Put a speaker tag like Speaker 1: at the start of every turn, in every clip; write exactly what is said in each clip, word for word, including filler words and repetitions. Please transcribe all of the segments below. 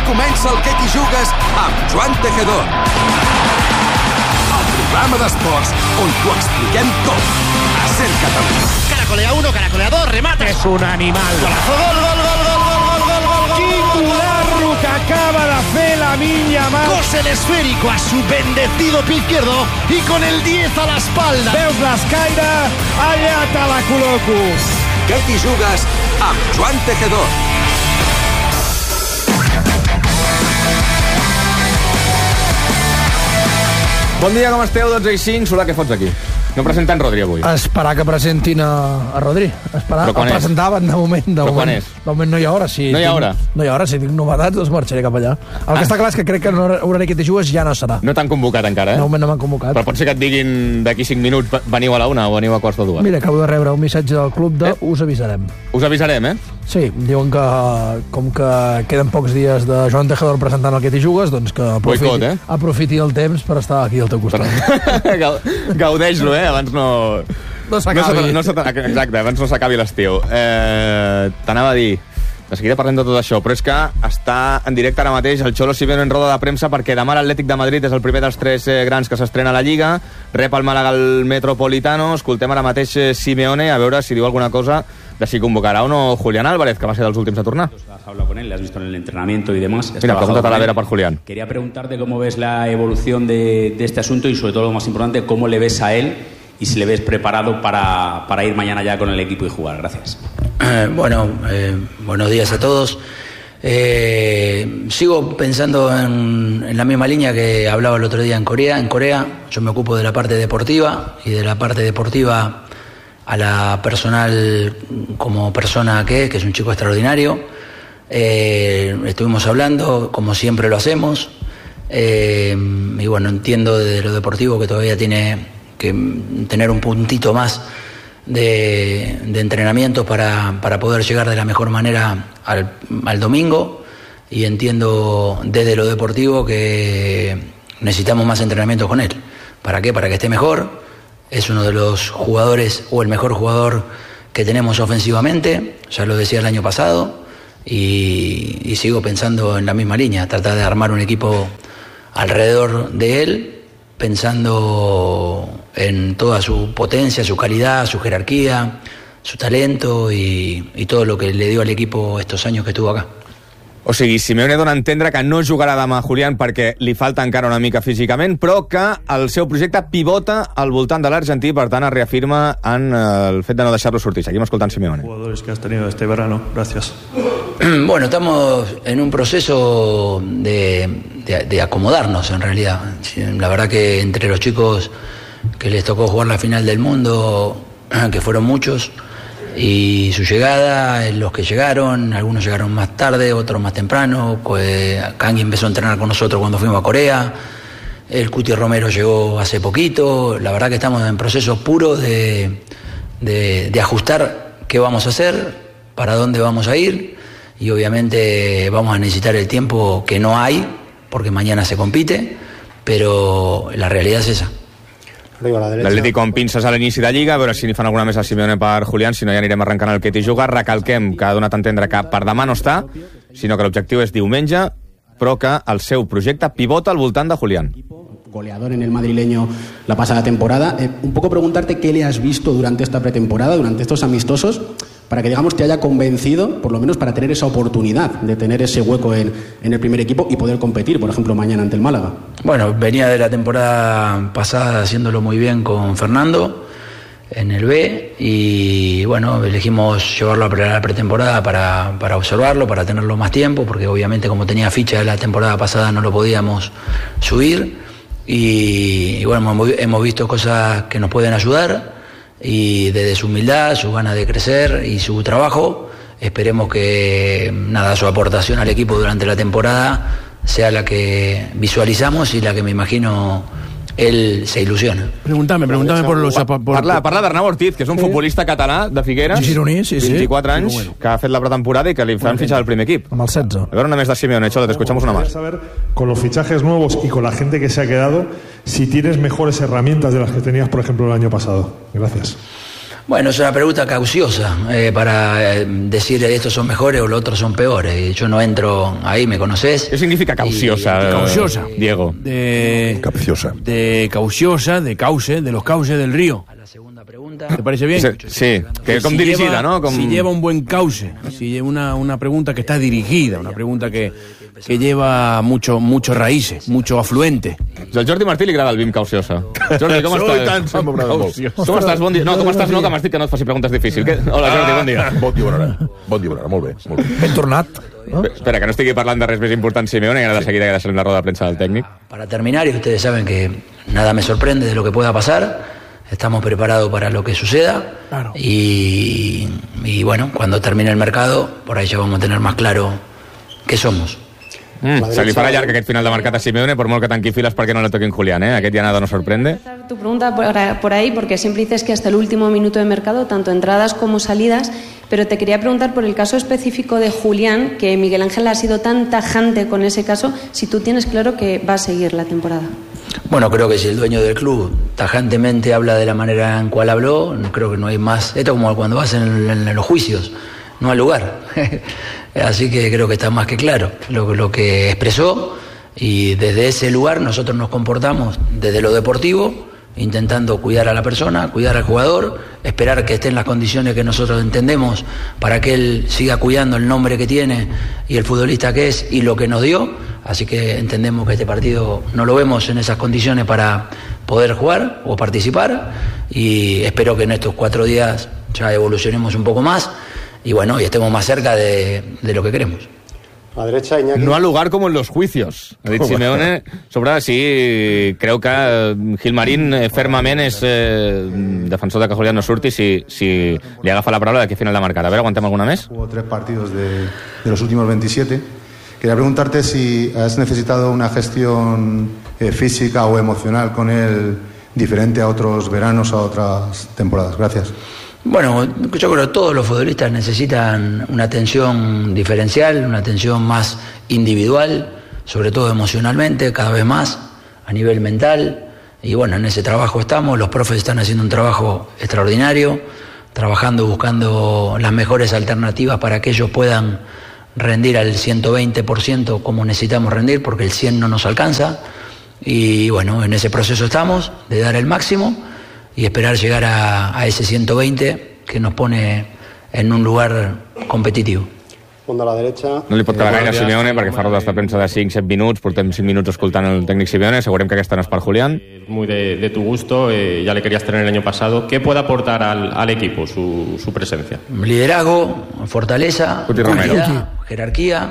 Speaker 1: comença el Què t'hi jugues amb Joan Tejedor. El programa d'esports on t'ho expliquem tot. A Ser Catalunya.
Speaker 2: Caracolea uno, caracolea dos, remata.
Speaker 3: És un animal.
Speaker 2: Golazo, gol, gol, gol, gol, gol, gol, gol, gol, gol.
Speaker 3: Titularro que acaba de fer la Minya Mar.
Speaker 2: Cose el esférico a su bendecido pie izquierdo y con el diez a la espalda.
Speaker 3: Veus l'escaire? Allà te la col·loco.
Speaker 1: Què t'hi jugues amb Joan Tejedor.
Speaker 4: Bon dia, com esteu? dotze i cinc. Solà, què fots aquí? No presenten Rodri avui.
Speaker 5: Esperar que presentin a, a Rodri. Esperar. El presentaven de moment. De
Speaker 4: Però
Speaker 5: moment.
Speaker 4: quan és?
Speaker 5: De moment no hi ha hora. Si
Speaker 4: no hi ha
Speaker 5: tinc,
Speaker 4: hora?
Speaker 5: No hi ha hora. Si tinc novetats, doncs marxaré cap allà. El
Speaker 4: Ah.
Speaker 5: que està clar és que crec que l'horari que t'hi jugues ja no serà.
Speaker 4: No t'han convocat encara, eh?
Speaker 5: De moment no m'han convocat.
Speaker 4: Però pot ser que et diguin d'aquí cinc minuts veniu a la una o veniu a quarts de dues.
Speaker 5: Mira, acabo de rebre un missatge del club de
Speaker 4: Eh?
Speaker 5: us avisarem.
Speaker 4: Us avisarem, eh?
Speaker 5: Sí, diuen que com que queden pocs dies de Joan Tejedor presentant el que t'hi jugues, doncs que aprofiti,
Speaker 4: Boicot, eh?
Speaker 5: aprofiti el temps per estar aquí al teu costat.
Speaker 4: Gaudeix-lo, eh? Abans no...
Speaker 5: No s'acabi.
Speaker 4: No, no, exacte, abans no s'acabi l'estiu. Eh, T'anava a dir... De seguida parlem de tot això, però és que està en directe ara mateix el Cholo Simeone en roda de premsa perquè demà l'Atlètic de Madrid és el primer dels tres eh, grans que s'estrena a la Lliga, rep el Màlaga al Metropolitano. Escoltem ara mateix eh, Simeone a veure si diu alguna cosa de si convocarà o no Julián Álvarez, que va ser dels últims a tornar.
Speaker 6: Has hablado con él, le has visto en el entrenamiento y demás.
Speaker 4: Mira, pregunta a la vera para Julián.
Speaker 6: Quería preguntarte cómo ves la evolución de, de este asunto y sobre todo lo más importante, cómo le ves a él y si le ves preparado para, para ir mañana ya con el equipo y jugar. Gracias.
Speaker 7: Eh, bueno, eh, buenos días a todos. Eh, sigo pensando en, en la misma línea que hablaba el otro día en Corea. En Corea yo me ocupo de la parte deportiva y de la parte deportiva a la personal como persona que es, que es un chico extraordinario. Eh, estuvimos hablando, como siempre lo hacemos. Eh, y bueno, entiendo de lo deportivo que todavía tiene que tener un puntito más de, de entrenamiento para, para poder llegar de la mejor manera al, al domingo, y entiendo desde lo deportivo que necesitamos más entrenamiento con él. ¿Para qué? Para que esté mejor. Es uno de los jugadores o el mejor jugador que tenemos ofensivamente, ya lo decía el año pasado, y, y sigo pensando en la misma línea, tratar de armar un equipo alrededor de él, pensando en toda su potencia, su calidad, su jerarquía, su talento y, y todo lo que le dio al equipo estos años que estuvo acá.
Speaker 4: O sigui, Simeone dona a entendre que no jugarà demà Julián perquè li falta encara una mica físicament, però que el seu projecte pivota al voltant de l'argentí, per tant es reafirma en el fet de no deixar-lo sortir. Seguim escoltant Simeone.
Speaker 8: Jugadores que has tenido este verano, gracias.
Speaker 7: Bueno, estamos en un proceso de, de, de acomodarnos en realidad. La verdad que entre los chicos que les tocó jugar la final del mundo, que fueron muchos, y su llegada, los que llegaron, algunos llegaron más tarde, otros más temprano. Kangi empezó a entrenar con nosotros cuando fuimos a Corea, el Cuti Romero llegó hace poquito. La verdad que estamos en proceso puro de, de, de ajustar qué vamos a hacer, para dónde vamos a ir, y obviamente vamos a necesitar el tiempo que no hay, porque mañana se compite, pero la realidad es esa.
Speaker 4: L'Atlètic amb pinces a l'inici de Lliga, a veure si n'hi fan alguna més a Simeone per Julián, si no ja anirem arrencant el que t'hi juga. Recalquem que ha donat a entendre que per demà no està, sinó que l'objectiu és diumenge, però que el seu projecte pivota al voltant de Julián.
Speaker 9: Goleador en el madrileño la pasada temporada. Eh, un poco preguntarte qué le has visto durante esta pretemporada, durante estos amistosos, para que, digamos, te haya convencido, por lo menos para tener esa oportunidad de tener ese hueco en, en el primer equipo y poder competir, por ejemplo, mañana ante el Málaga.
Speaker 7: Bueno, venía de la temporada pasada haciéndolo muy bien con Fernando en el B, y bueno, elegimos llevarlo a la pretemporada para, para observarlo, para tenerlo más tiempo, porque obviamente como tenía ficha de la temporada pasada no lo podíamos subir, y, y bueno, hemos, hemos visto cosas que nos pueden ayudar, y desde su humildad, su ganas de crecer y su trabajo, esperemos que nada, su aportación al equipo durante la temporada sea la que visualizamos y la que me imagino él se ilusiona.
Speaker 5: Pregúntame, pregúntame por los... Por, por,
Speaker 4: parla parla d'Arnau Ortiz, que és un futbolista català de Figueres,
Speaker 5: gironí, sí, sí.
Speaker 4: vint-i-quatre anys, bueno. que ha fet la pretemporada i que li fan fitxar al primer equip.
Speaker 5: Amb el setze.
Speaker 4: A veure una més de Simeone, Cholo, te escuchamos una más.
Speaker 8: Saber, con los fichajes nuevos y con la gente que se ha quedado, si tienes mejores herramientas de las que tenías, por ejemplo, el año pasado. Gracias.
Speaker 7: Bueno, es una pregunta cauciosa eh, para eh, decir estos son mejores o los otros son peores. Yo no entro ahí, me conocés.
Speaker 4: ¿Qué significa cauciosa,
Speaker 3: Y, cauciosa.
Speaker 4: Diego?
Speaker 3: De,
Speaker 2: Capciosa.
Speaker 3: de cauciosa, de cauce, de los cauces del río.
Speaker 7: A la segunda pregunta.
Speaker 3: ¿Te parece bien?
Speaker 4: Sí, sí, que com
Speaker 3: si
Speaker 4: dirigida,
Speaker 3: lleva,
Speaker 4: no? Com...
Speaker 3: Si lleva un buen cauce, si lleva una, una pregunta que está dirigida, una pregunta que, que lleva mucho, mucho raíces, mucho afluente.
Speaker 4: El Jordi Martí li agrada el Bim Cauciosa. Jordi, com
Speaker 2: Això i
Speaker 4: estàs?
Speaker 2: tant, sempre m'agrada molt.
Speaker 4: Com estàs? Bon dia. No, com estàs? No, que m'has dit que no et faci preguntes difícils. Que... Hola, Jordi, bon dia.
Speaker 2: Bon dia, bona hora. Bon dia, bona hora. Molt bé, molt bé.
Speaker 5: Ben tornat.
Speaker 4: Bé, espera, que no estigui parlant de res més important, Simeone, i ara de seguida que deixarem la roda de premsa del tècnic.
Speaker 7: Para terminar, y ustedes saben que nada me sorprende de lo que pueda pasar. Estamos preparados para lo que suceda.
Speaker 3: Claro.
Speaker 7: Y, y bueno, cuando termine el mercado, por ahí ya vamos a tener más claro qué somos.
Speaker 4: Mm, se li farà llarg aquest final de mercat a Simeone, per molt que tanqui files perquè no le toquin Julián, eh? Aquest ja nada no sorprende.
Speaker 10: Tu pregunta por, por ahí, porque siempre dices que hasta el último minuto de mercado, tanto entradas como salidas, pero te quería preguntar por el caso específico de Julián, que Miguel Ángel ha sido tan tajante con ese caso, si tú tienes claro que va a seguir la temporada.
Speaker 7: Bueno, creo que si el dueño del club tajantemente habla de la manera en cual habló, creo que no hay más. Esto es como cuando vas en, en, en los juicios, no al lugar. Así que creo que está más que claro lo, lo que expresó, y desde ese lugar nosotros nos comportamos desde lo deportivo, intentando cuidar a la persona, cuidar al jugador, esperar que esté en las condiciones que nosotros entendemos para que él siga cuidando el nombre que tiene y el futbolista que es y lo que nos dio. Así que entendemos que este partido no lo vemos en esas condiciones para poder jugar o participar, y espero que en estos cuatro días ya evolucionemos un poco más y bueno, y estemos más cerca de, de lo que queremos.
Speaker 11: A la derecha, Iñaki.
Speaker 4: No ha lugar com en los juicios, ha dit Simeone, sobre si creu que Gilmarín eh, fermament és eh, defensor de que Julián no surti si, si li agafa la paraula d'aquí a final de mercat. A veure, aguantem alguna més?
Speaker 11: Hubo tres partidos de, de los últimos veintisiete. Quería preguntarte si has necesitado una gestión eh, física o emocional con él diferente a otros veranos, a otras temporadas. Gracias.
Speaker 7: Bueno, yo creo que todos los futbolistas necesitan una atención diferencial, una atención más individual, sobre todo emocionalmente, cada vez más, a nivel mental. Y bueno, en ese trabajo estamos, los profes están haciendo un trabajo extraordinario, trabajando, buscando las mejores alternativas para que ellos puedan rendir al ciento veinte por ciento como necesitamos rendir, porque el cien no nos alcanza. Y bueno, en ese proceso estamos, de dar el máximo y esperar llegar a, a ese ciento veinte que nos pone en un lugar competitivo.
Speaker 11: Fondo a la derecha.
Speaker 4: No li pot quedar gaire a Simeone perquè fa rodes de premsa de cinc set minuts, portem cinc minuts escoltant el tècnic Simeone, asegurem que aquesta no és per Julián.
Speaker 12: Muy de, de tu gusto, eh, ya le querías tener el año pasado. ¿Qué puede aportar al, al equipo su, su presencia?
Speaker 7: Liderazgo, fortaleza, unidad, jerarquía,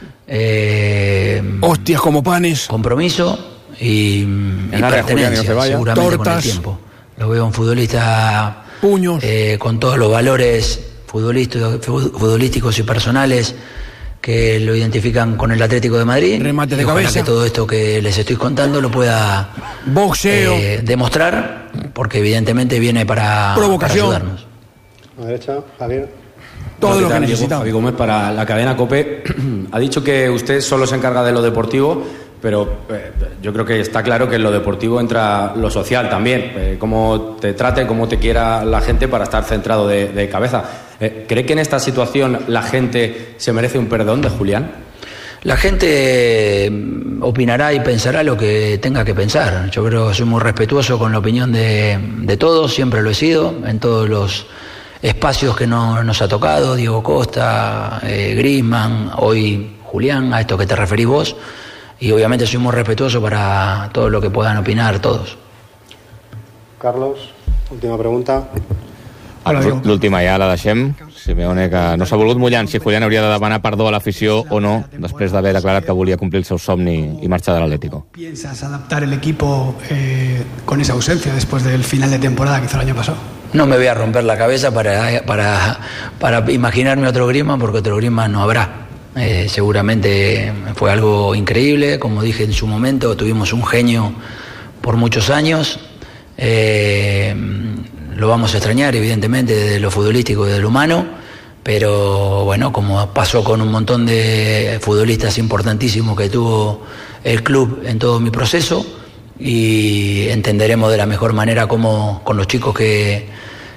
Speaker 7: eh,
Speaker 3: hostias como panes,
Speaker 7: compromiso y, y pertenencia, no seguramente tortas, con el tiempo. Lo veo un futbolista
Speaker 3: puños,
Speaker 7: eh, con todos los valores futbolísticos, futbolísticos y personales que lo identifican con el Atlético de Madrid.
Speaker 3: Remate de
Speaker 7: y ojalá
Speaker 3: cabeza,
Speaker 7: que todo esto que les estoy contando lo pueda
Speaker 3: boxeo,
Speaker 7: eh, demostrar, porque evidentemente viene para, para ayudarnos.
Speaker 11: A la derecha, Javier.
Speaker 3: Todo lo que necesitamos.
Speaker 6: Javi Gómez para la cadena COPE. Ha dicho que usted solo se encarga de lo deportivo, pero eh, yo creo que está claro que en lo deportivo entra lo social también, eh, cómo te trate, cómo te quiera la gente para estar centrado de, de cabeza. Eh, ¿Cree que en esta situación la gente se merece un perdón de Julián?
Speaker 7: La gente opinará y pensará lo que tenga que pensar. Yo creo que soy muy respetuoso con la opinión de, de todos, siempre lo he sido, en todos los espacios que no, nos ha tocado, Diego Costa, eh, Griezmann, hoy Julián, a esto que te referís vos. Y obviamente soy muy respetuoso para todo lo que puedan opinar todos.
Speaker 11: Carlos, última pregunta.
Speaker 4: L'última ja la deixem. Simeone, que no s'ha volgut mullar si Julián hauria de demanar perdó a l'afició o no, després d'haver declarat que volia complir el seu somni i marxar de l'Atlético.
Speaker 13: ¿Piensas adaptar el equipo eh, con esa ausencia después del final de temporada que hizo el año pasado?
Speaker 7: No me voy a romper la cabeza para, para, para imaginarme otro Griezmann, porque otro Griezmann no habrá. Eh, seguramente fue algo increíble, como dije en su momento, tuvimos un genio por muchos años, eh, lo vamos a extrañar evidentemente desde lo futbolístico y desde lo humano, pero bueno, como pasó con un montón de futbolistas importantísimos que tuvo el club en todo mi proceso, y entenderemos de la mejor manera cómo con los chicos que,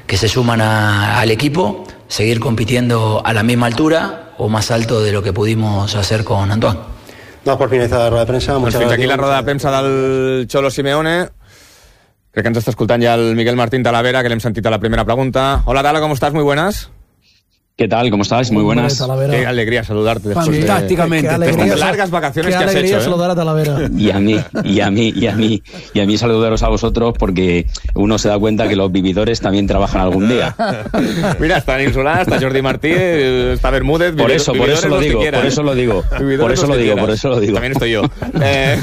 Speaker 7: que se suman a, al equipo, seguir compitiendo a la misma altura o más alto de lo que pudimos hacer con Antoine.
Speaker 14: No, per finalitzar la roda de premsa.
Speaker 4: Doncs fins aquí la roda de premsa del Cholo Simeone. Crec que ens està escoltant ja el Miguel Martín Talavera, que l'hem sentit a la primera pregunta. Hola, Tala, ¿cómo estás? Muy buenas.
Speaker 15: ¿Qué tal? ¿Cómo estás? Muy buenas.
Speaker 4: Qué alegría saludarte después de,
Speaker 3: Fantásticamente.
Speaker 4: de estas largas vacaciones que has hecho. Qué alegría
Speaker 5: saludar a Talavera.
Speaker 15: Y a mí, y a mí, y a mí, y a mí saludaros a vosotros, porque uno se da cuenta que los vividores también trabajan algún día.
Speaker 4: Mira, está Nil Solà, está Jordi Martí, está Bermúdez.
Speaker 15: Por eso, por eso lo digo, por eso lo digo, por eso lo digo, por eso lo digo.
Speaker 4: También estoy yo. Eh,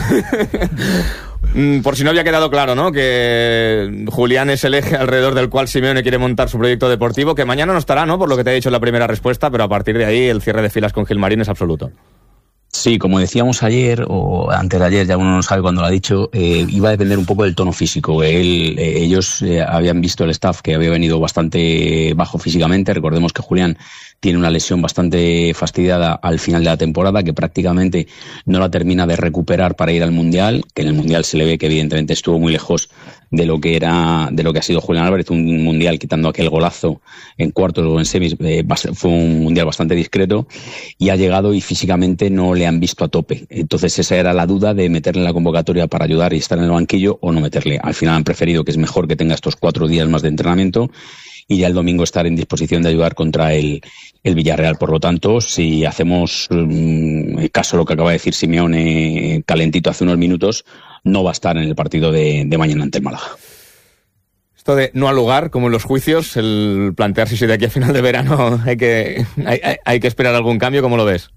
Speaker 4: por si no había quedado claro, ¿no? Que Julián es el eje alrededor del cual Simeone quiere montar su proyecto deportivo, que mañana no estará, ¿no? Por lo que te he dicho en la primera respuesta, pero a partir de ahí el cierre de filas con Gilmarín es absoluto.
Speaker 15: Sí, como decíamos ayer, o antes de ayer, ya uno no sabe cuándo lo ha dicho, eh, iba a depender un poco del tono físico. Él, eh, ellos eh, habían visto el staff que había venido bastante bajo físicamente. Recordemos que Julián tiene una lesión bastante fastidiada al final de la temporada, que prácticamente no la termina de recuperar para ir al Mundial, que en el Mundial se le ve que evidentemente estuvo muy lejos de lo que era, de lo que ha sido Julián Álvarez, un Mundial quitando aquel golazo en cuartos o en semis, eh, fue un Mundial bastante discreto, y ha llegado y físicamente no le han visto a tope. Entonces esa era la duda de meterle en la convocatoria para ayudar y estar en el banquillo o no meterle. Al final han preferido que es mejor que tenga estos cuatro días más de entrenamiento y ya el domingo estar en disposición de ayudar contra el, el Villarreal. Por lo tanto, si hacemos um, caso a lo que acaba de decir Simeone calentito hace unos minutos, no va a estar en el partido de, de mañana ante el Málaga.
Speaker 4: Esto de no al lugar, como en los juicios, el plantearse si de aquí a final de verano hay que, hay, hay, hay que esperar algún cambio, ¿cómo lo ves?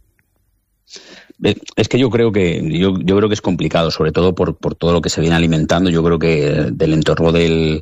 Speaker 15: Es que yo creo que yo, yo creo que es complicado, sobre todo por, por todo lo que se viene alimentando. Yo creo que del entorno del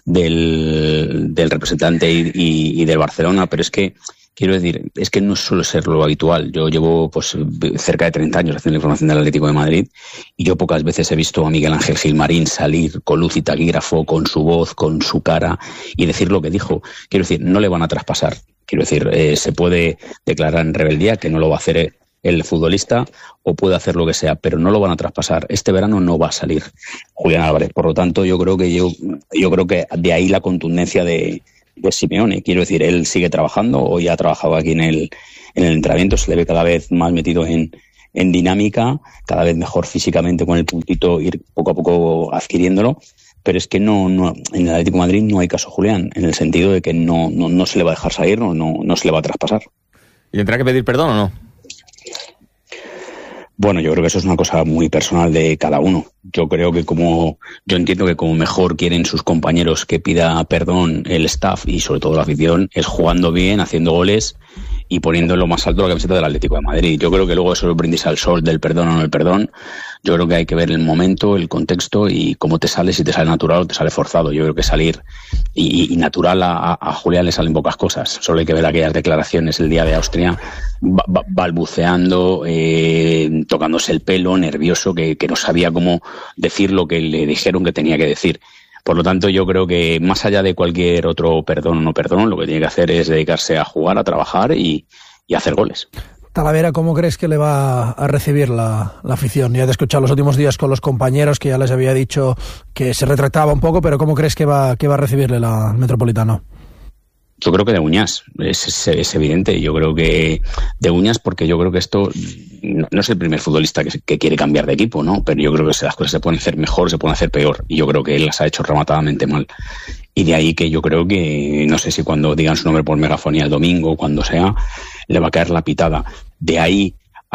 Speaker 15: del, del representante y, y, y del Barcelona, pero es que quiero decir, es que no suele ser lo habitual. Yo llevo pues cerca de treinta años haciendo la información del Atlético de Madrid y yo pocas veces he visto a Miguel Ángel Gilmarín salir con luz y taquígrafo, con su voz, con su cara y decir lo que dijo. Quiero decir, no le van a traspasar. Quiero decir, eh, se puede declarar en rebeldía, que no lo va a hacer el futbolista, o puede hacer lo que sea, pero no lo van a traspasar. Este verano no va a salir Julián Álvarez. Por lo tanto, yo creo que yo, yo creo que de ahí la contundencia de, de Simeone. Quiero decir, él sigue trabajando, hoy ha trabajado aquí en el, en el entrenamiento, se le ve cada vez más metido en, en dinámica, cada vez mejor físicamente con el puntito, ir poco a poco adquiriéndolo. Pero es que no, no en el Atlético de Madrid no hay caso Julián, en el sentido de que no, no, no se le va a dejar salir, no, no, no se le va a traspasar.
Speaker 4: ¿Y tendrá que pedir perdón o no?
Speaker 15: Bueno, yo creo que eso es una cosa muy personal de cada uno. Yo creo que como, yo entiendo que como mejor quieren sus compañeros que pida perdón el staff y sobre todo la afición, es jugando bien, haciendo goles y poniendo en lo más alto la camiseta del Atlético de Madrid. Yo creo que luego eso es el brindis al sol del perdón o no el perdón. Yo creo que hay que ver el momento, el contexto y cómo te sale, si te sale natural o te sale forzado. Yo creo que salir y, y natural a, a Julián le salen pocas cosas. Solo hay que ver aquellas declaraciones el día de Austria, ba- ba- balbuceando, eh, tocándose el pelo, nervioso, que, que no sabía cómo decir lo que le dijeron que tenía que decir. Por lo tanto, yo creo que más allá de cualquier otro perdón o no perdón, lo que tiene que hacer es dedicarse a jugar, a trabajar y, y a hacer goles.
Speaker 5: Talavera, ¿cómo crees que le va a recibir la, la afición? Ya te he escuchado los últimos días con los compañeros, que ya les había dicho que se retractaba un poco, pero ¿cómo crees que va, que va a recibirle la Metropolitano?
Speaker 15: Yo creo que de uñas, es, es, es evidente. Yo creo que de uñas, porque yo creo que esto no, no es el primer futbolista que, que quiere cambiar de equipo, ¿no? Pero yo creo que las cosas se pueden hacer mejor, se pueden hacer peor. Y yo creo que él las ha hecho rematadamente mal. Y de ahí que yo creo que, no sé si cuando digan su nombre por megafonía el domingo, cuando sea, le va a caer la pitada. De ahí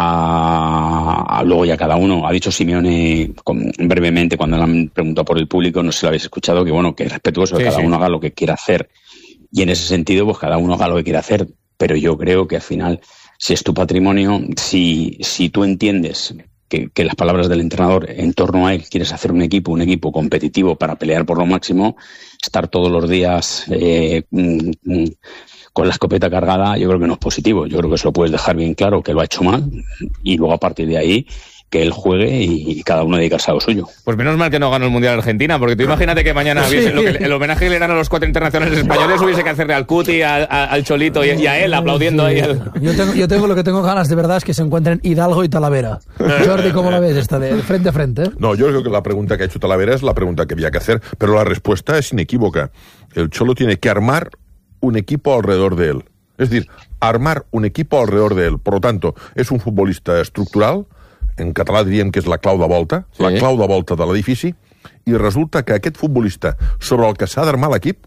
Speaker 15: a, a luego ya cada uno, ha dicho Simeone con, brevemente cuando le han preguntado por el público, no sé si lo habéis escuchado, que bueno, que es respetuoso, sí, cada sí. uno haga lo que quiera hacer. Y en ese sentido, pues cada uno haga lo que quiera hacer. Pero yo creo que al final, si es tu patrimonio, si, si tú entiendes que, que las palabras del entrenador en torno a él, quieres hacer un equipo, un equipo competitivo para pelear por lo máximo, estar todos los días eh, mm, mm, con la escopeta cargada, yo creo que no es positivo. Yo creo que se lo puedes dejar bien claro que lo ha hecho mal y luego a partir de ahí que él juegue y cada uno dedicarse a lo suyo.
Speaker 4: Pues menos mal que no ganó el Mundial Argentina, porque tú imagínate que mañana sí. hubiese, lo que, el homenaje que le dan a los cuatro internacionales españoles hubiese que hacerle al Cuti, a, a, al Cholito y, y a él aplaudiendo sí. ahí. El...
Speaker 5: Yo, tengo, yo tengo lo que tengo ganas de verdad es que se encuentren Hidalgo y Talavera. Jordi, ¿cómo lo ves esta de frente a frente?
Speaker 16: No, yo creo que la pregunta que ha hecho Talavera es la pregunta que había que hacer, pero la respuesta es inequívoca. el Cholo tiene que armar un equipo alrededor de él. Es decir, armar un equipo alrededor de él. Por lo tanto, és un futbolista estructural, en català diríem que és la clau de volta, sí. la clau de volta de l'edifici, i resulta que aquest futbolista, sobre el que s'ha d'armar l'equip,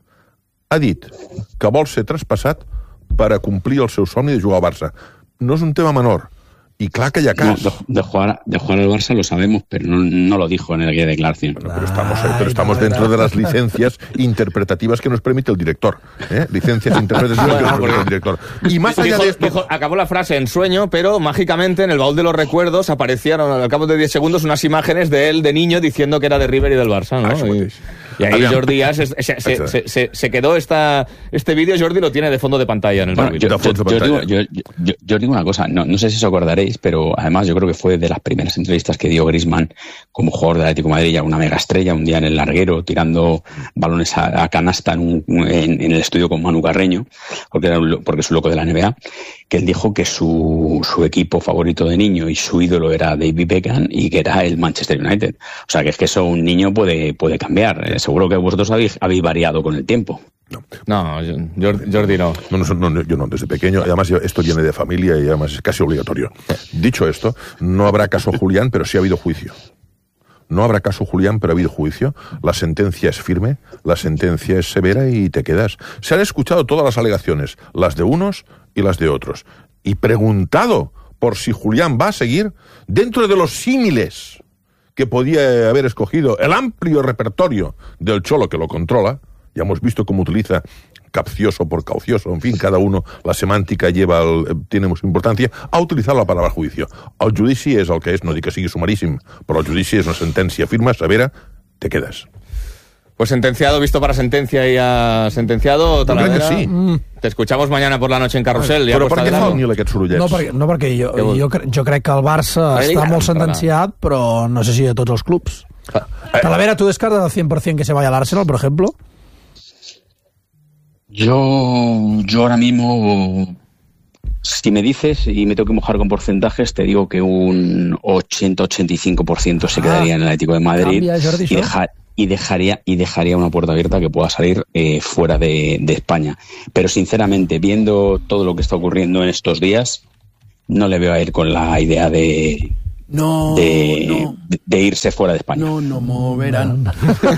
Speaker 16: ha dit que vol ser traspassat per a complir el seu somni de jugar al Barça. No és un tema menor. Y claro que ya
Speaker 15: no, de, de, jugar, de jugar al Barça lo sabemos, pero no, no lo dijo en aquella declaración.
Speaker 16: Bueno, pero estamos, pero estamos dentro de las licencias interpretativas que nos permite el director. ¿eh? Licencias interpretativas que nos permite el director. Y más allá
Speaker 4: dijo,
Speaker 16: de esto...
Speaker 4: Dijo, acabó la frase en sueño, pero mágicamente en el baúl de los recuerdos aparecieron al cabo de diez segundos unas imágenes de él de niño diciendo que era de River y del Barça, ¿no? Ah, y, y ahí Adrián. Jordi ya se, se, se, se, se, se quedó esta, este vídeo, Jordi lo tiene de fondo de pantalla en el
Speaker 15: bueno,
Speaker 4: móvil.
Speaker 15: Yo, yo, yo, digo, yo, yo, yo digo una cosa, no, no sé si os acordaréis, pero además yo creo que fue de las primeras entrevistas que dio Griezmann como jugador del Atlético de Madrid, ya una mega estrella, un día en el larguero, tirando balones a, a canasta en, un, en, en el estudio con Manu Carreño, porque, era un, porque es un loco de la N B A, que él dijo que su, su equipo favorito de niño y su ídolo era David Beckham y que era el Manchester United. O sea, que es que eso un niño puede, puede cambiar. Eh, seguro que vosotros habéis, habéis variado con el tiempo.
Speaker 16: No,
Speaker 4: no Jordi, Jordi no.
Speaker 16: No, no, no. Yo no, desde pequeño. Además, esto viene de familia y además es casi obligatorio. Dicho esto, no habrá caso Julián, pero sí ha habido juicio. No habrá caso Julián, pero ha habido juicio. La sentencia es firme, la sentencia es severa y te quedas. Se han escuchado todas las alegaciones, las de unos y las de otros. Y preguntado por si Julián va a seguir dentro de los símiles que podía haber escogido el amplio repertorio del Cholo que lo controla. Ya hemos visto cómo utiliza capcioso por caucioso, en fin, cada uno, la semàntica lleva el, tiene mucha importancia, ha utilizat la paraula juicio. El judici és el que és, no dic que sigui sumaríssim, però el judici és una sentència firme, severa, te quedes.
Speaker 4: Pues sentenciado, visto para sentencia y ha sentenciado, Talavera.
Speaker 16: Sí.
Speaker 4: Mm. Te escuchamos mañana por la noche en Carrusel.
Speaker 16: Però per què fa el Nil aquests sorollets?
Speaker 5: No, perquè, no, perquè jo, jo, jo crec que el Barça
Speaker 4: Ai,
Speaker 5: està
Speaker 4: ja,
Speaker 5: molt sentenciat, però no sé si de tots els clubs.
Speaker 16: Eh.
Speaker 5: Talavera, ¿tú descartas al cien por ciento que se vaya al Arsenal, por ejemplo?
Speaker 15: Yo, yo ahora mismo, si me dices y me tengo que mojar con porcentajes, te digo que un ochenta a ochenta y cinco por ciento se quedaría ah, en el Atlético de Madrid
Speaker 5: cambia, Jordi,
Speaker 15: y, deja, y, dejaría, y dejaría una puerta abierta que pueda salir eh, fuera de, de España. Pero sinceramente, viendo todo lo que está ocurriendo en estos días, no le veo a ir con la idea de...
Speaker 3: No,
Speaker 15: de,
Speaker 3: no.
Speaker 15: de, de irse fuera de España.
Speaker 3: No, no moverán.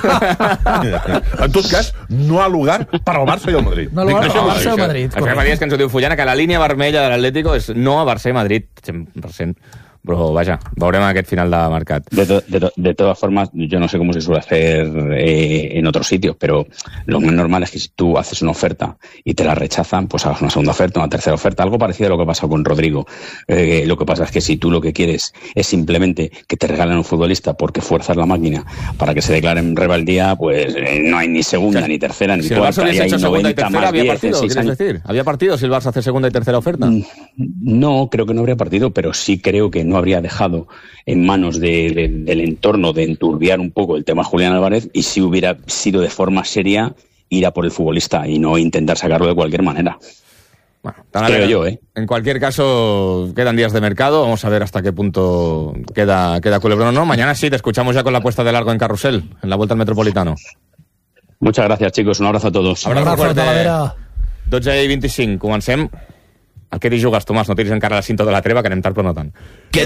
Speaker 16: En tot cas, no ha lugar per al Barça i al Madrid.
Speaker 5: No ha lugar per al Barça i al Madrid.
Speaker 4: El que m'ha dit és que ens ho diu Fullana, que la línia vermella de l'Atlético és no a Barça i Madrid, cent per cent. Pero vaya, veurem aquest final de mercat.
Speaker 15: De, to, de, to, de todas formas, yo no sé cómo se suele hacer eh, en otros sitios, pero lo más normal es que si tú haces una oferta y te la rechazan, pues hagas una segunda oferta, una tercera oferta, algo parecido a lo que ha pasado con Rodrigo. Eh, lo que pasa es que si tú lo que quieres es simplemente que te regalen un futbolista porque fuerzas la máquina para que se declare en rebeldía, pues eh, no hay ni segunda, o sea, ni tercera, ni
Speaker 4: si
Speaker 15: cuarta.
Speaker 4: Si el Barça hubiese hecho segunda y tercera, ¿había partido? ¿Quieres
Speaker 15: años.
Speaker 4: decir? ¿Había partido si el Barça hace segunda y tercera oferta?
Speaker 15: No, creo que no habría partido, pero sí creo que no habría dejado en manos de, de, del entorno de enturbiar un poco el tema Julián Álvarez, y si hubiera sido de forma seria ir a por el futbolista y no intentar sacarlo de cualquier manera.
Speaker 4: Bueno,
Speaker 15: creo yo, ¿eh?
Speaker 4: En cualquier caso, quedan días de mercado, vamos a ver hasta qué punto queda, queda Culebrón o no. Mañana sí, te escuchamos ya con la puesta de largo en Carrusel, en la Vuelta al Metropolitano.
Speaker 15: Muchas gracias, chicos, un abrazo a todos.
Speaker 4: Abrazo, abrazo fuerte. dotze i vint-i-cinc, comencem. A què t'hi jugues, Tomàs? No tiris encara la cinta de la treva, que anem tard però no tant.